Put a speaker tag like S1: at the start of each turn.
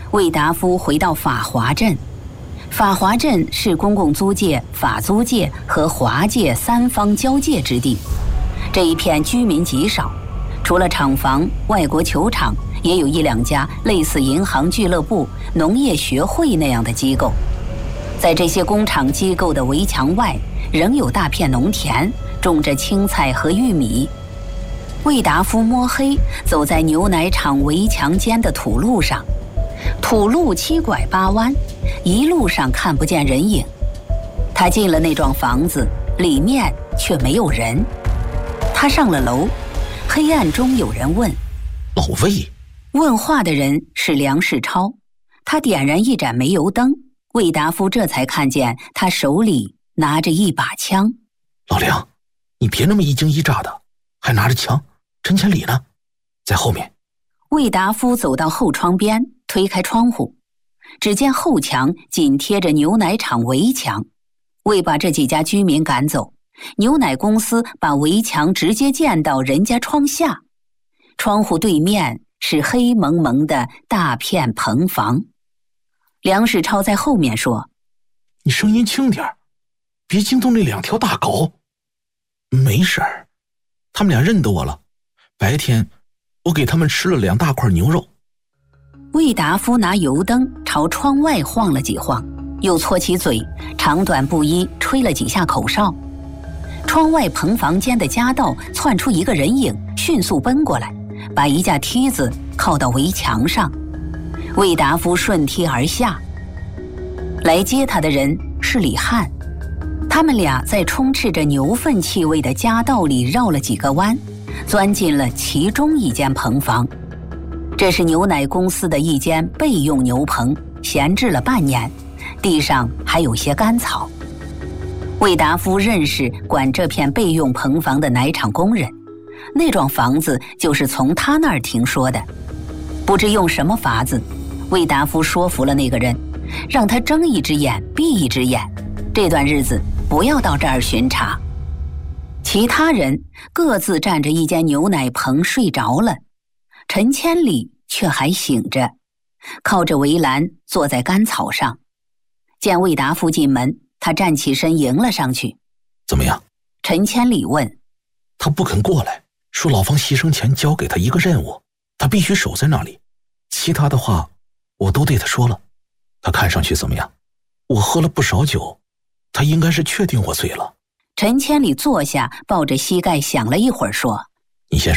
S1: 魏达夫回到法华镇。法华镇是公共租界、法租界和华界三方交界之地，这一片居民极少，除了厂房、外国球场，也有一两家类似银行、俱乐部、农业学会那样的机构。在这些工厂机构的围墙外，仍有大片农田，种着青菜和玉米。魏达夫摸黑走在牛奶厂围墙间的土路上，土路七拐八弯，一路上看不见人影。他进了那幢房子，里面却没有人。他上了楼，黑暗中有人问：
S2: 老魏？
S1: 问话的人是梁世超。他点燃一盏煤油灯，魏达夫这才看见他手里拿着一把枪。
S2: 老梁，你别那么一惊一乍的，还拿着枪，陈千里呢？在后面。
S1: 魏达夫走到后窗边，推开窗户，只见后墙紧贴着牛奶厂围墙。为把这几家居民赶走，牛奶公司把围墙直接建到人家窗下，窗户对面是黑蒙蒙的大片棚房。梁世超在后面说：
S2: 你声音轻点，别惊动那两条大狗。没事儿，他们俩认得我了，白天我给他们吃了2大块牛肉。
S1: 魏达夫拿油灯朝窗外晃了几晃，又搓起嘴，长短不一吹了几下口哨。窗外棚房间的夹道窜出一个人影，迅速奔过来，把一架梯子靠到围墙上。魏达夫顺梯而下。来接他的人是李汉，他们俩在充斥着牛粪气味的夹道里绕了几个弯，钻进了其中一间棚房。这是牛奶公司的一间备用牛棚，闲置了半年，地上还有些干草。魏达夫认识管这片备用棚房的奶厂工人，那幢房子就是从他那儿听说的。不知用什么法子，魏达夫说服了那个人，让他睁一只眼闭一只眼，这段日子不要到这儿巡查。其他人各自占着一间牛奶棚睡着了，陈千里却还醒着，靠着围栏坐在干草上。见魏达夫进门，他站起身迎了上去。
S2: 怎么样？
S1: 陈千里问。
S2: 他不肯过来，说老方牺牲前交给他一个任务，他必须守在那里，其他的话我都对他说了。他看上去怎么样？我喝了不少酒，他应该是确定我醉了。
S1: 陈千里坐下，抱着膝盖想了一会儿说：
S2: 你先